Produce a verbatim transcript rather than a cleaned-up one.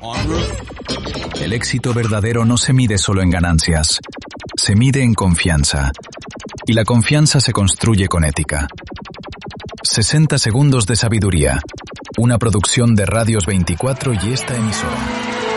El éxito verdadero no se mide solo en ganancias, se mide en confianza. Y la confianza se construye con ética. sesenta segundos de sabiduría. Una producción de Radios veinticuatro y esta emisora.